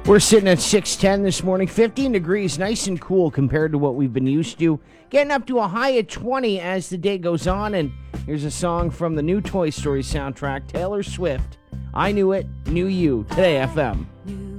We're sitting at 610 this morning, 15 degrees, nice and cool compared to what we've been used to. Getting up to a high of 20 as the day goes on, and here's a song from the new Toy Story soundtrack, Taylor Swift. I Knew It, Knew You, Today FM.